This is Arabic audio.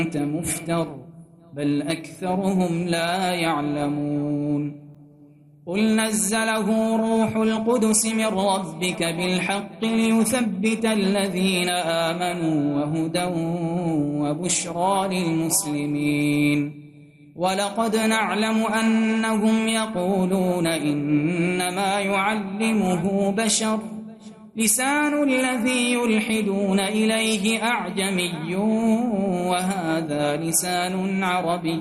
أنت مفتر بل أكثرهم لا يعلمون قل نزله روح القدس من ربك بالحق ليثبت الذين آمنوا وهدى وبشرى للمسلمين ولقد نعلم أنهم يقولون إنما يعلمه بشر لسان الذي يلحدون إليه أعجمي وهذا لسان عربي